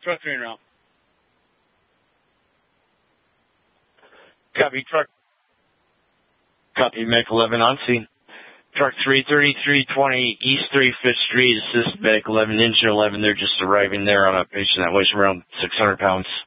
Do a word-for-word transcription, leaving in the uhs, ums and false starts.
truck three around. Copy, truck. Copy, Medic eleven on scene. Truck three thirty-three twenty East thirty-fifth Street, assist Medic eleven, Engine eleven. They're just arriving there on a patient that weighs around six hundred pounds.